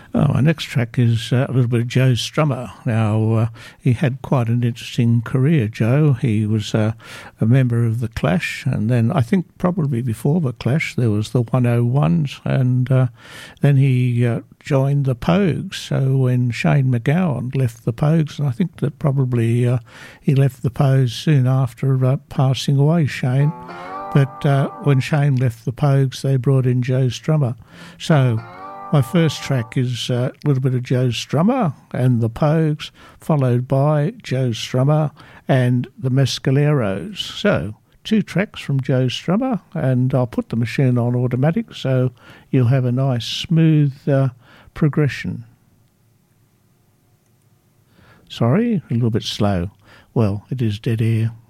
Oh, our next track is a little bit of Joe Strummer. Now, he had quite an interesting career, Joe. He was a member of The Clash, and then I think probably before The Clash there was the 101s, and then he joined the Pogues. So when Shane MacGowan left the Pogues, and I think that probably he left the Pogues soon after passing away, Shane. But when Shane left the Pogues, they brought in Joe Strummer. So my first track is a little bit of Joe Strummer and the Pogues, followed by Joe Strummer and the Mescaleros. So 2 tracks from Joe Strummer, and I'll put the machine on automatic so you'll have a nice smooth progression. Sorry, a little bit slow. Well, it is dead air.